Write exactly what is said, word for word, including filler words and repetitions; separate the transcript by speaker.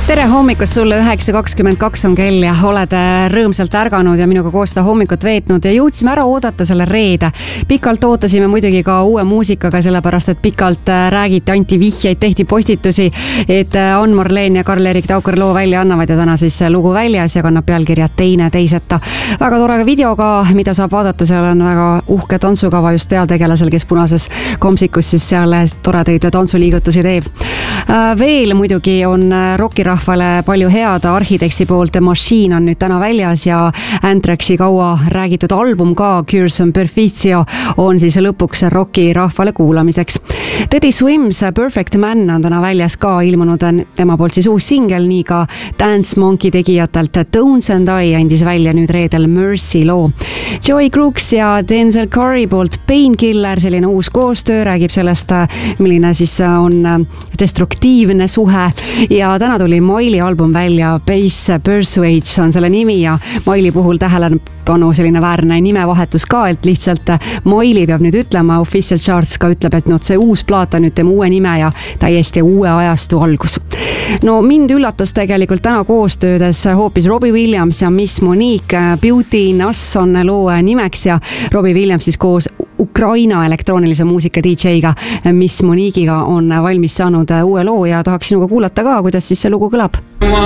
Speaker 1: tere hommikust sulle, üheksa kakskümmend kaks on kell ja oled rõõmsalt ärganud ja minuga koos seda hommikut veetnud ja jõudsime ära oodata selle reede. Pikalt ootasime muidugi ka uue muusikaga, sellepärast et pikalt räägiti, anti vihjeid, tehti postitusi, et Ann-Marleen ja Karl-Erik Taukar loo välja annavad ja täna siis lugu väljas ja kannab pealkirja Teine teiseta. Väga tore videoga, mida saab vaadata, seal on väga uhke tantsukava just peategelasel, kes punases komsikus siis seal toredaid tantsuliigutusi teeb. Veel muidugi on rockirahvale palju head Architectsi poolt. Machine on nüüd täna väljas ja Anthraxi kaua räägitud album ka Cures on Perfizio on siis lõpuks rockirahvale kuulamiseks. Teddy Swims Perfect Man on täna väljas ka ilmunud tema poolt siis uus singel, nii ka Dance Monkey tegijatelt Tones and I andis välja nüüd reedel Mercy loo. Joey Crooks ja Denzel Curry poolt Painkiller, selline uus koostöö, räägib sellest, milline siis on destruktiivne suhe ja täna tuli Miley album välja, Base Persuades on selle nimi ja Miley puhul tähelepanu selline väärne nimevahetus ka, et lihtsalt Miley peab nüüd ütlema, Official Charts ka ütleb, et no, see uus plaat on nüüd tema uue nime ja täiesti uue ajastu algus. No mind üllatas tegelikult täna koostöödes hoopis Robbie Williams ja Miss Monique, Beauty in Us on loo nimeks ja Robbie Williams siis koos Ukraina elektroonilise muusika D J-ga Miss Monique'iga on valmis saanud uue loo ja tahaks sinuga kuulata ka, kuidas siis see lugu kõlab.